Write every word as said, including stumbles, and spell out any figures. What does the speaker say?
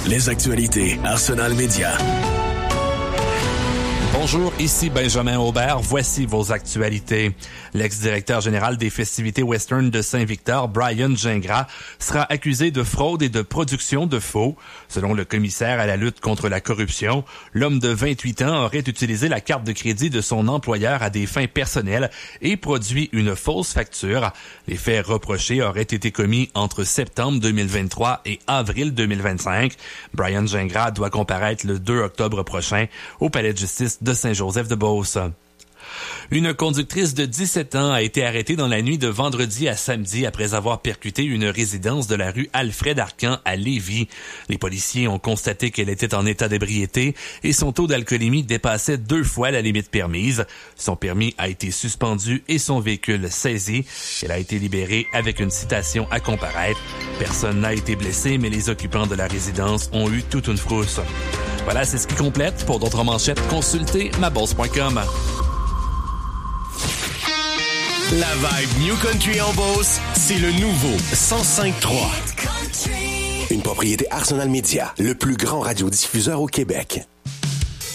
Les actualités Arsenal Média. Bonjour, ici Benjamin Aubert. Voici vos actualités. L'ex-directeur général des festivités western de Saint-Victor, Brian Gingras, sera accusé de fraude et de production de faux. Selon le commissaire à la lutte contre la corruption, l'homme de vingt-huit ans aurait utilisé la carte de crédit de son employeur à des fins personnelles et produit une fausse facture. Les faits reprochés auraient été commis entre septembre deux mille vingt-trois et avril deux mille vingt-cinq. Brian Gingras doit comparaître le deux octobre prochain au palais de justice de Saint-Joseph-de-Beauce. Une conductrice de dix-sept ans a été arrêtée dans la nuit de vendredi à samedi après avoir percuté une résidence de la rue Alfred-Arcan à Lévis. Les policiers ont constaté qu'elle était en état d'ébriété et son taux d'alcoolémie dépassait deux fois la limite permise. Son permis a été suspendu et son véhicule saisi. Elle a été libérée avec une citation à comparaître. Personne n'a été blessé, mais les occupants de la résidence ont eu toute une frousse. Voilà, c'est ce qui complète. Pour d'autres manchettes, consultez ma bourse point com. La vibe New Country en Beauce, c'est le nouveau cent cinq trois. Une propriété Arsenal Média, le plus grand radiodiffuseur au Québec.